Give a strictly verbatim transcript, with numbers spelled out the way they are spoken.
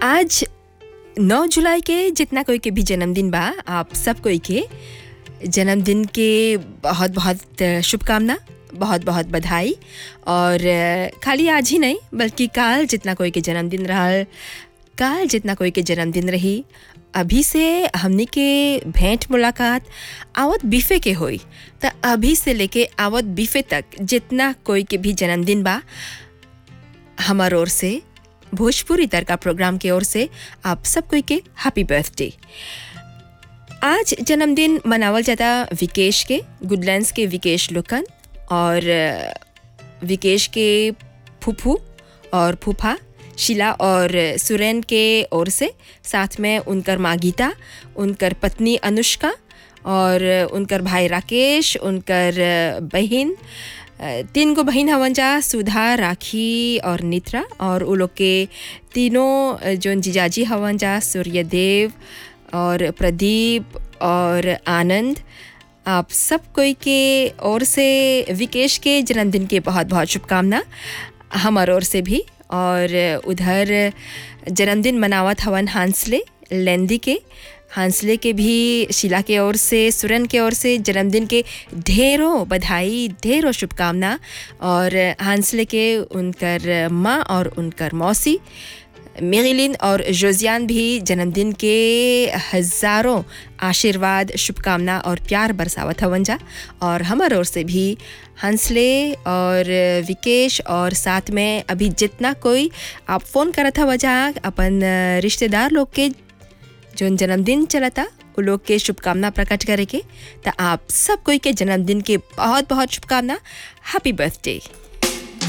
आज नौ जुलाई के जितना कोई के भी जन्मदिन बा, आप सब कोई के जन्मदिन के बहुत बहुत शुभकामना, बहुत बहुत बधाई। और खाली आज ही नहीं बल्कि काल जितना कोई के जन्मदिन रहल, काल जितना कोई के जन्मदिन रही, अभी से हमनी के भेंट मुलाकात आवत बीफे के होई। तो अभी से लेके आवत बीफे तक जितना कोई के भी जन्मदिन बा, हमार ओर से भोजपुरी तड़का प्रोग्राम की ओर से आप सब कोई के हैप्पी बर्थडे। आज जन्मदिन मनावल जाता विकेश के, गुडलैंड्स के विकेश लोकन और विकेश के फूफू और फूफा शीला और सुरेन के ओर से, साथ में उनकर माँ गीता, उनकर पत्नी अनुष्का और उनकर भाई राकेश, उनकर बहन, तीन गो बहन हवन जा, सुधा, राखी और नित्रा, और उ लोग के तीनों जोन जीजाजी हवन जा, सूर्यदेव और प्रदीप और आनंद। आप सब कोई के ओर से विकेश के जन्मदिन के बहुत बहुत शुभकामना हमार ओर से भी। और उधर जन्मदिन मनावत हवन हांसले लेंदी के, हांसले के भी शीला के ओर से, सुरन के ओर से जन्मदिन के ढेरों बधाई, ढेरों शुभकामना। और हांसले के उनकर माँ और उनकर मौसी मेरिलिन और जोजियान भी जन्मदिन के हज़ारों आशीर्वाद, शुभकामना और प्यार बरसावत हवन जा। और हमार ओर से भी हंसले और विकेश और साथ में अभी जितना कोई आप फ़ोन करत हवा जा अपन रिश्तेदार लोग के जोन जन्मदिन चलता, वो लोग के शुभकामना प्रकट करे के। तो आप सब कोई के जन्मदिन के बहुत बहुत शुभकामना, हैप्पी बर्थडे।